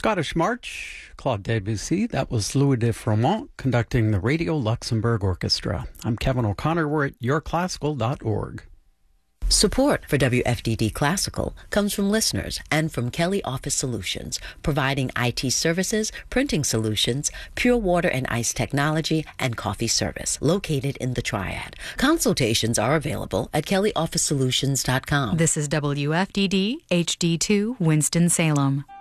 Scottish March, Claude Debussy. That was Louis de Froment conducting the Radio Luxembourg Orchestra. I'm Kevin O'Connor. We're at yourclassical.org. Support for WFDD Classical comes from listeners and from Kelly Office Solutions, providing IT services, printing solutions, pure water and ice technology, and coffee service, located in the Triad. Consultations are available at kellyofficesolutions.com. This is WFDD HD2 Winston-Salem.